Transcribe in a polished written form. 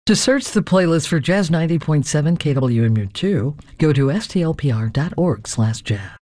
To search the playlist for Jazz 90.7 KWMU2, go to stlpr.org/jazz.